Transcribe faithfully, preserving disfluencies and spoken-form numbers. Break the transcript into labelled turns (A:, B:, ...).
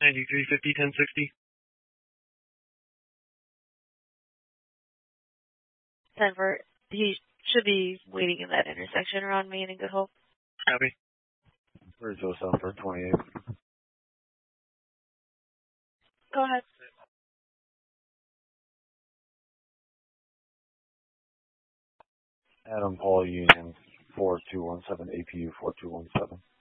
A: ninety-three fifty, ten sixty.
B: Denver, he should be waiting in that intersection around Main and Good Hope.
A: Copy.
C: Bridgeville Southward twenty-eight.
B: Go ahead.
C: Adam Paul Union, four two one seven, A P U four two one seven.